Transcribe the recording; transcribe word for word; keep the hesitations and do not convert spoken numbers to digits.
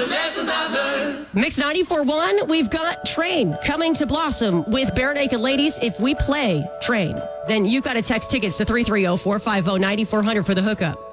lessons I've learned. Mix ninety-four point one, we've got Train coming to Blossom with Bare Naked Ladies. If we play Train, then you've got to text tickets to three three zero, four five zero, nine four zero zero for the hookup.